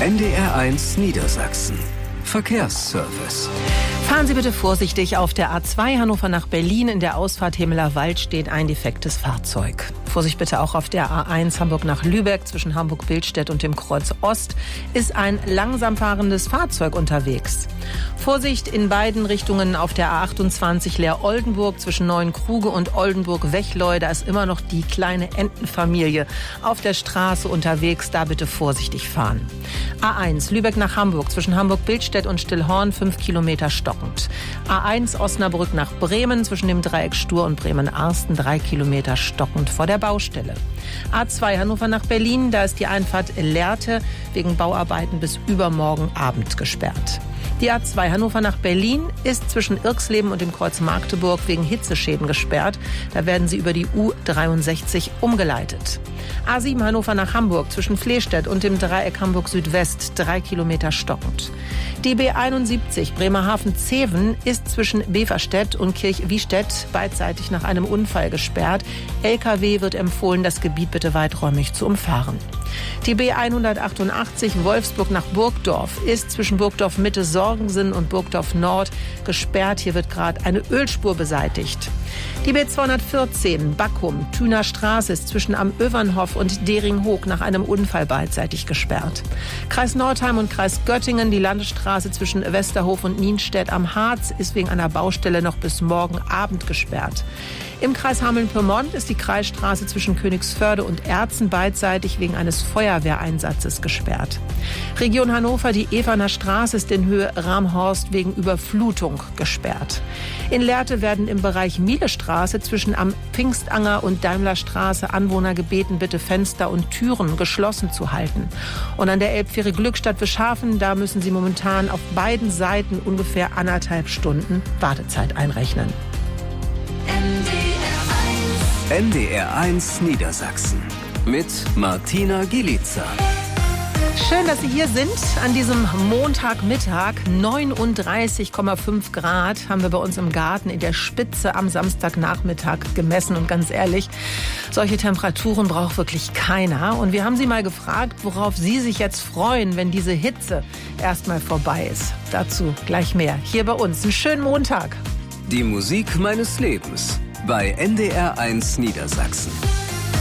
NDR1 Niedersachsen. Verkehrsservice. Fahren Sie bitte vorsichtig auf der A2 Hannover nach Berlin. In der Ausfahrt Hemeler-Wald steht ein defektes Fahrzeug. Vorsicht bitte auch auf der A1 Hamburg nach Lübeck. Zwischen Hamburg-Billstedt und dem Kreuz Ost ist ein langsam fahrendes Fahrzeug unterwegs. Vorsicht in beiden Richtungen auf der A28 Leer-Oldenburg zwischen Neuenkruge und Oldenburg-Wechleu. Da ist immer noch die kleine Entenfamilie auf der Straße unterwegs. Da bitte vorsichtig fahren. A1 Lübeck nach Hamburg zwischen Hamburg-Billstedt und Stillhorn 5 Kilometer stockend. A1 Osnabrück nach Bremen zwischen dem Dreieck Stur und Bremen-Arsten 3 Kilometer stockend vor der Baustelle. A2 Hannover nach Berlin, da ist die Einfahrt Lehrte wegen Bauarbeiten bis übermorgen Abend gesperrt. Die A2 Hannover nach Berlin ist zwischen Irxleben und dem Kreuz Magdeburg wegen Hitzeschäden gesperrt. Da werden sie über die U63 umgeleitet. A7 Hannover nach Hamburg zwischen Flehstedt und dem Dreieck Hamburg Südwest 3 Kilometer stockend. Die B71 Bremerhaven-Zeven ist zwischen Beverstedt und Kirchwiestedt beidseitig nach einem Unfall gesperrt. LKW wird empfohlen, das Gebiet bitte weiträumig zu umfahren. Die B188 Wolfsburg nach Burgdorf ist zwischen Burgdorf Mitte Sorgensen und Burgdorf Nord gesperrt. Hier wird gerade eine Ölspur beseitigt. Die B214 Backum Thüner Straße ist zwischen am Övernhof und Deringhoog nach einem Unfall beidseitig gesperrt. Kreis Nordheim und Kreis Göttingen, die Landesstraße zwischen Westerhof und Nienstedt am Harz ist wegen einer Baustelle noch bis morgen Abend gesperrt. Im Kreis Hameln-Pyrmont ist die Kreisstraße zwischen Königsförde und Erzen beidseitig wegen eines Feuerwehreinsatzes gesperrt. Region Hannover, die Evaner Straße ist in Höhe Ramhorst wegen Überflutung gesperrt. In Lehrte werden im Bereich Mielestraße zwischen am Pfingstanger und Daimlerstraße Anwohner gebeten, bitte Fenster und Türen geschlossen zu halten. Und an der Elbfähre Glückstadt-Wischhafen, da müssen Sie momentan auf beiden Seiten ungefähr 1,5 Stunden Wartezeit einrechnen. NDR1 Niedersachsen mit Martina Gielica. Schön, dass Sie hier sind an diesem Montagmittag. 39,5 Grad haben wir bei uns im Garten in der Spitze am Samstagnachmittag gemessen. Und ganz ehrlich, solche Temperaturen braucht wirklich keiner. Und wir haben Sie mal gefragt, worauf Sie sich jetzt freuen, wenn diese Hitze erstmal vorbei ist. Dazu gleich mehr. Hier bei uns. Einen schönen Montag. Die Musik meines Lebens bei NDR1 Niedersachsen.